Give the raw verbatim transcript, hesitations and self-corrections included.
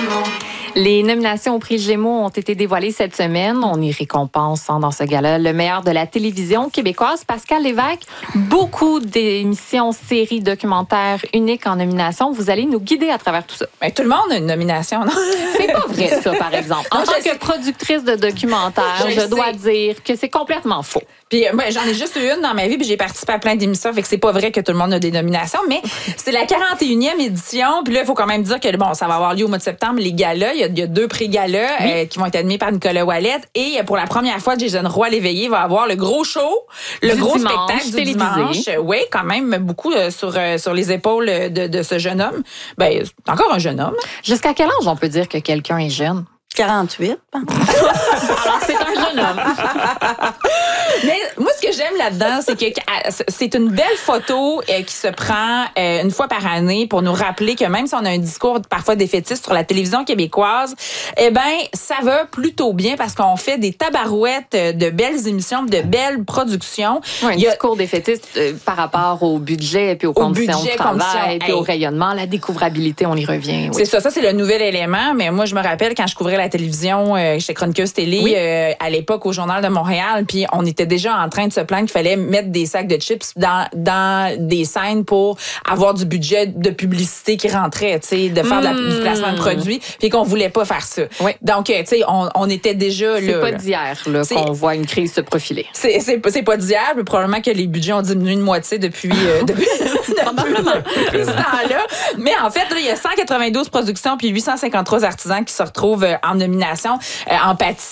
Les nominations au prix Gémeaux ont été dévoilées cette semaine. On y récompense hein, dans ce gala le meilleur de la télévision québécoise. Pascal Lévesque, beaucoup d'émissions, séries, documentaires uniques en nomination. Vous allez nous guider à travers tout ça. Mais tout le monde a une nomination, non? C'est pas vrai, ça, par exemple. En non, tant que sais. productrice de documentaires, je, je dois dire que c'est complètement faux. Puis moi, j'en ai juste eu une dans ma vie, puis j'ai participé à plein d'émissions, fait que c'est pas vrai que tout le monde a des nominations, mais c'est la quarante et unième édition, puis là, il faut quand même dire que bon, ça va avoir lieu au mois de septembre, les galas. Il y a, il y a deux prix galas oui. euh, qui vont être admis par Nicolas Ouellet, et pour la première fois, Jason Roy Léveillé va avoir le gros show, le du gros dimanche, spectacle du télévisé. dimanche. Oui, quand même beaucoup euh, sur euh, sur les épaules de, de ce jeune homme. Ben, c'est encore un jeune homme. Jusqu'à quel âge on peut dire que quelqu'un est jeune? quarante-huit. Alors, c'est un jeune homme. Mais moi, ce que j'aime là-dedans, c'est que c'est une belle photo euh, qui se prend euh, une fois par année pour nous rappeler que même si on a un discours parfois défaitiste sur la télévision québécoise, eh ben ça va plutôt bien parce qu'on fait des tabarouettes de belles émissions, de belles productions. Oui, un Il y a, discours défaitiste euh, par rapport au budget, puis aux conditions budget, de travail, conditions, puis hey. au rayonnement, la découvrabilité, on y revient. Oui. C'est ça, ça c'est le nouvel élément. Mais moi, je me rappelle quand je couvrais la télévision, euh, j'étais chroniqueuse télé oui. euh, à l'époque au Journal de Montréal, puis on était déjà en train de se plaindre qu'il fallait mettre des sacs de chips dans dans des scènes pour avoir du budget de publicité qui rentrait, tu sais, de faire mmh. de la, du placement de produits, puis qu'on voulait pas faire ça. Oui. Donc, tu sais, on, on était déjà c'est là. C'est pas là. d'hier là qu'on voit une crise se profiler. C'est c'est c'est pas d'hier, mais probablement que les budgets ont diminué de moitié depuis euh, depuis, depuis ce temps-là. Mais en fait, là, il y a cent quatre-vingt-douze productions puis huit cent cinquante-trois artisans qui se retrouvent en nomination euh, en pâtisserie.